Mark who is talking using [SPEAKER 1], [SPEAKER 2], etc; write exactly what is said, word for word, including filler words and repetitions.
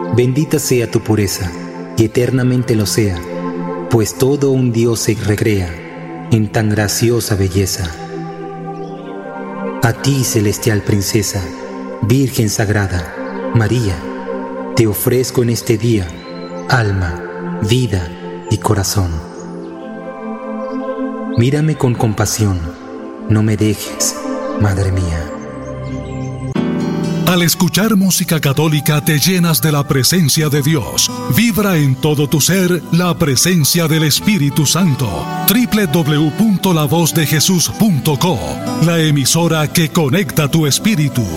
[SPEAKER 1] Bendita sea tu pureza, y eternamente lo sea, pues todo un Dios se recrea en tan graciosa belleza. A ti, celestial princesa, Virgen sagrada, María, te ofrezco en este día alma, vida y corazón. Mírame con compasión, no me dejes, Madre mía.
[SPEAKER 2] Al escuchar música católica te llenas de la presencia de Dios. Vibra en todo tu ser la presencia del Espíritu Santo. doble u doble u doble u punto la voz de jesús punto co, la emisora que conecta tu espíritu.